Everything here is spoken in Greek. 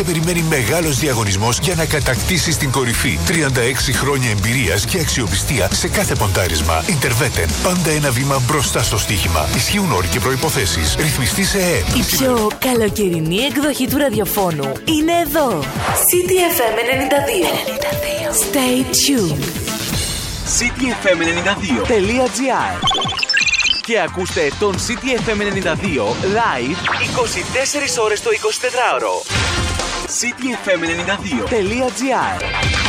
σε περιμένει μεγάλος διαγωνισμός για να κατακτήσεις την κορυφή. 36 χρόνια εμπειρίας και αξιοπιστία σε κάθε ποντάρισμα. Interveten. Πάντα ένα βήμα μπροστά στο στοίχημα. Ισχύουν όροι και προϋποθέσεις. Ρυθμιστή σε ΕΕ. Η πιο καλοκαιρινή εκδοχή του ραδιοφώνου είναι εδώ. CTFM 92. Stay tuned. cityfm92.gr. Και ακούστε τον CTFM 92 live 24 ώρες το 24ωρο. cityfm92.gr.